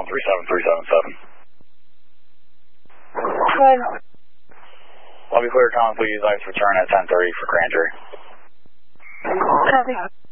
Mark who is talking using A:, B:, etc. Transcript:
A: 137377.
B: Good.
A: Lobby clear, common, please. Ice return at 10:30 for grand jury.
B: Copy.